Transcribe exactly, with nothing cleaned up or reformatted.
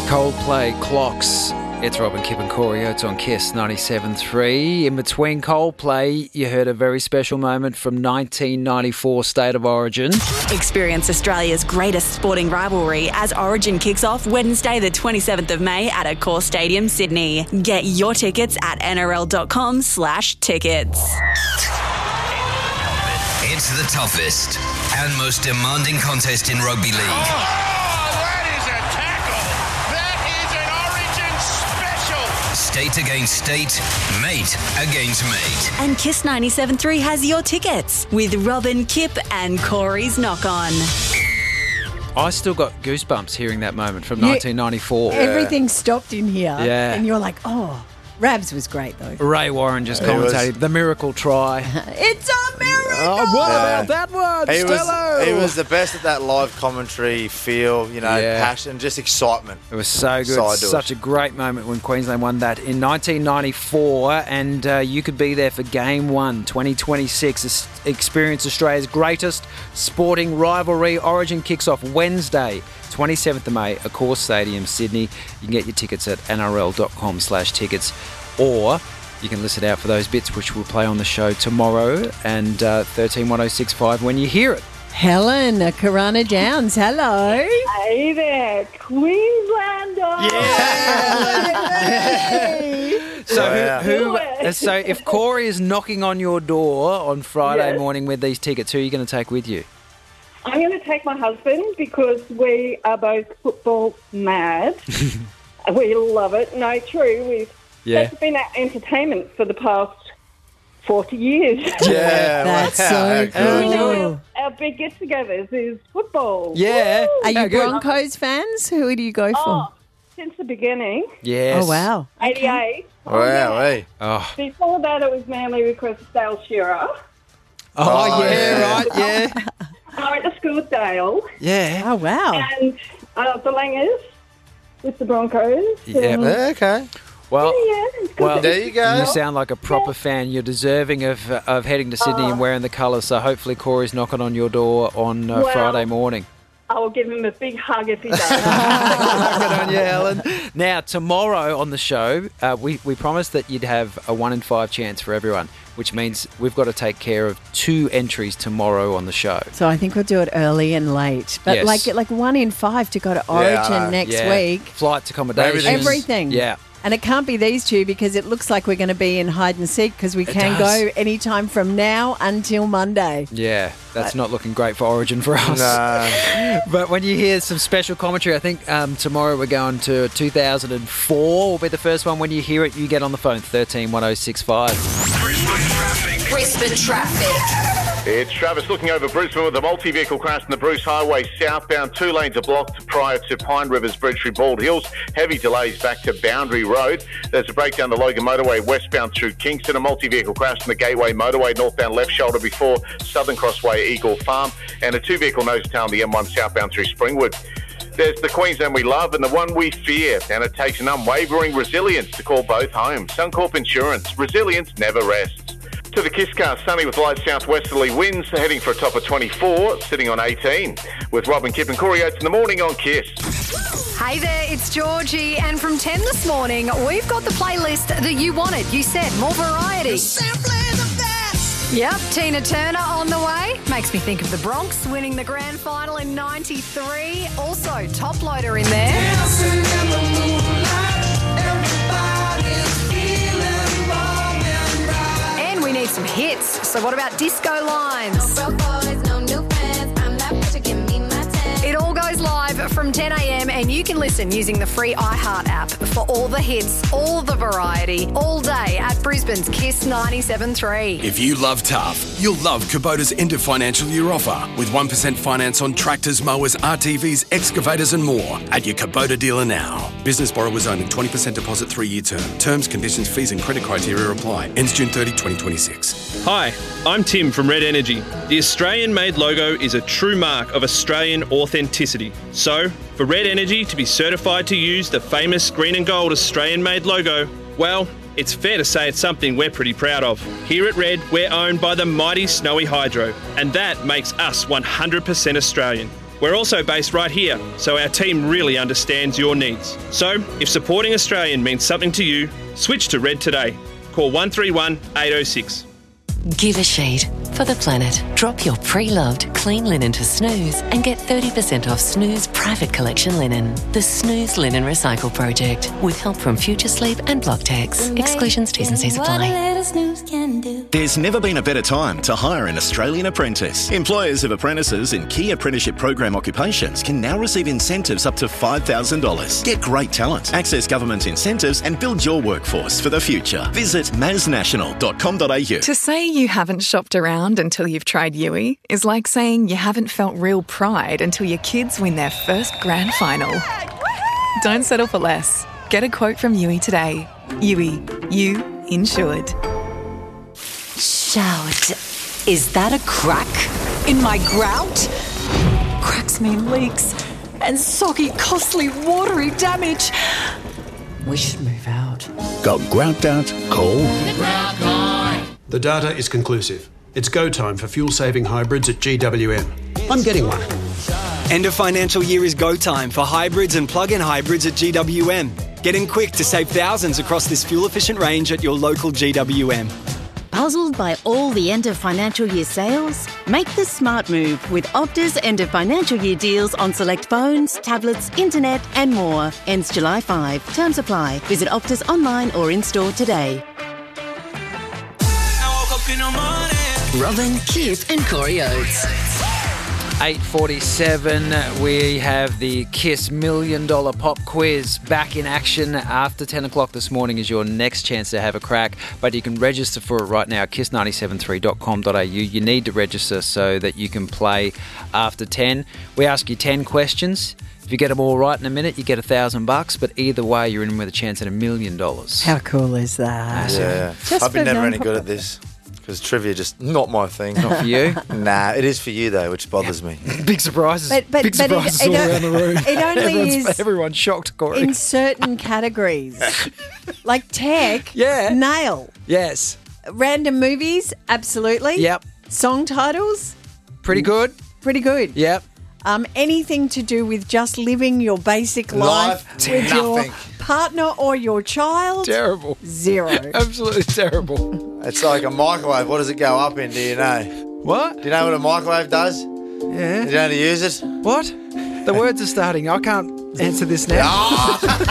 Coldplay, Clocks. It's Robin, Kip and Corey Oates on Kiss ninety-seven point three. In between Coldplay, you heard a very special moment from nineteen ninety-four State of Origin. Experience Australia's greatest sporting rivalry as Origin kicks off Wednesday the twenty-seventh of May at Accor Stadium, Sydney. Get your tickets at nrl.com slash tickets. It's the toughest and most demanding contest in rugby league. Oh, that is a tackle. That is an Origin special. State against state, mate against mate. And Kiss ninety-seven point three has your tickets with Robin, Kip and Corey's Knock On. I still got goosebumps hearing that moment from You- nineteen ninety-four. Everything stopped in here. Yeah. And you're like, oh, Rabs was great though. Ray Warren just He was- commentated the miracle try. It's a miracle! Oh, what Yeah. about that one, He was, Stello? he was the best at that live commentary feel, you know, Yeah. passion, just excitement. It was so good. Side to it. Such a great moment when Queensland won that in nineteen ninety-four, and uh, you could be there for Game One, twenty twenty-six. Es- Experience Australia's greatest sporting rivalry. Origin kicks off Wednesday, twenty-seventh of May, Accor Stadium, Sydney. You can get your tickets at nrl.com slash tickets, or you can listen out for those bits which we'll play on the show tomorrow and uh, thirteen one oh six five when you hear it. Helen, Karana Downs, hello. Hey there, Queenslander. So Wow. who, who Do it. so if Corey is knocking on your door on Friday Yes. morning with these tickets, who are you going to take with you? I'm going to take my husband because we are both football mad. We love it. No, true. We've Yeah. That's been our entertainment for the past forty years. Yeah, That's wow, so how good. You know, cool. our, our big get-togethers is football. Yeah. Woo! Are How you good. Broncos fans? Who do you go for? Oh, since the beginning, Yes. Oh, wow. eighty-eight. Wow, yeah. hey. Oh, Before that, it was Manly because of Dale Shearer. oh, Oh, yeah, yeah. right, yeah. I went to school with Dale. Yeah. Oh, wow. And uh, the Langers with the Broncos. Yeah. And, yeah, Yeah, okay. Well, it's good well, to There you go. you sound like a proper fan. You're deserving of uh, of heading to Sydney and wearing the colours, so hopefully Corey's knocking on your door on uh, Well- Friday morning. I will give him a big hug if he does. Good on you, Helen. Now, tomorrow on the show, uh, we, we promised that you'd have a one in five chance for everyone, which means we've got to take care of two entries tomorrow on the show. So I think we'll do it early and late. But Yes. like like one in five to go to Origin I know. next Yeah. week. Flights, accommodations. Everything. Everything. Yeah. And it can't be these two because it looks like we're going to be in hide and seek because we can does. go anytime from now until Monday. Yeah, that's not looking great for Origin for us. No. But when you hear some special commentary, I think um, tomorrow we're going to two thousand four will be the first one. When you hear it, you get on the phone, thirteen one oh six five. Brisbane traffic. It's Travis looking over Brisbane with a multi-vehicle crash in the Bruce Highway southbound. Two lanes are blocked prior to Pine Rivers Bridge through Bald Hills. Heavy delays back to Boundary Road. There's a breakdown the Logan Motorway westbound through Kingston. A multi-vehicle crash in the Gateway Motorway northbound left shoulder before Southern Crossway Eagle Farm. And a two-vehicle nose tail on the M one southbound through Springwood. There's the Queensland we love and the one we fear, and it takes an unwavering resilience to call both home. Suncorp Insurance. Resilience never rests. To the Kiss car, sunny with light southwesterly winds, heading for a top of twenty-four, sitting on eighteen. With Robin, Kip and Corey Oates in the morning on Kiss. Hey there, it's Georgie, and from ten this morning, we've got the playlist that you wanted. You said more variety. Yep, Tina Turner on the way. Makes me think of the Bronx winning the grand final in ninety-three. Also, Top Loader in there. And we need some hits. So what about Disco Lines? It all goes live from ten a.m. and you can listen using the free iHeart app for all the hits, all the variety, all day at Brisbane's Kiss ninety-seven point three. If you love tough, you'll love Kubota's end of financial year offer with one percent finance on tractors, mowers, R T Vs, excavators and more at your Kubota dealer now. Business borrowers only, twenty percent deposit, three-year term. Terms, conditions, fees and credit criteria apply. Ends June thirtieth, twenty twenty-six. Hi, I'm Tim from Red Energy. The Australian-made logo is a true mark of Australian authenticity. So, for Red Energy to be certified to use the famous green and gold Australian-made logo, well, it's fair to say it's something we're pretty proud of. Here at Red, we're owned by the mighty Snowy Hydro, and that makes us one hundred percent Australian. We're also based right here, so our team really understands your needs. So, if supporting Australian means something to you, switch to Red today. Call one three one, eight oh six. Give a sheet for the planet. Drop your pre-loved clean linen to Snooze and get thirty percent off Snooze private collection linen. The Snooze Linen Recycle Project, with help from Future Sleep and Blocktex. Exclusions, T's and C's apply. There's never been a better time to hire an Australian apprentice. Employers of apprentices in key apprenticeship program occupations can now receive incentives up to five thousand dollars. Get great talent, access government incentives and build your workforce for the future. Visit maz national dot com dot a u. To say you haven't shopped around until you've tried Yui is like saying you haven't felt real pride until your kids win their first grand final. Don't settle for less. Get a quote from Yui today. Yui, you insured. Shout. Is that a crack in my grout? Cracks mean leaks and soggy, costly, watery damage. We should move out. Got grout out? Call The data is conclusive. It's go time for fuel-saving hybrids at G W M. I'm getting one. End of financial year is go time for hybrids and plug-in hybrids at G W M. Get in quick to save thousands across this fuel-efficient range at your local G W M. Puzzled by all the end of financial year sales? Make the smart move with Optus end of financial year deals on select phones, tablets, internet and more. Ends July fifth. Terms apply. Visit Optus online or in-store today. Robin, Kith and Corey Oates. eight forty-seven, we have the KISS Million Dollar Pop Quiz back in action. After ten o'clock this morning is your next chance to have a crack, but you can register for it right now, kiss nine seven three dot com dot a u. You need to register so that you can play after ten. We ask you ten questions. If you get them all right in a minute, you get a thousand bucks, but either way, you're in with a chance at a million dollars. How cool is that? Yeah, Just I've been for never any non-pop- good at this. Because trivia just not my thing. Not for you? Nah, it is for you though, which bothers me. Big surprises. But- but- Big but it- surprises it all o- around the room. it only everyone's, is everyone's shocked, Corey. In certain categories. Like tech, Yeah. nail. Yes. Random movies, absolutely. Yep. Song titles, Pretty good. pretty good. Yep. Um, anything to do with just living your basic life, Life, with your nothing. partner or your child, Terrible. zero. Absolutely terrible. It's like a microwave. What does it go up in? Do you know? What? Do you know what a microwave does? Yeah. Do you know how to use it? What? The words are starting. I can't answer this now.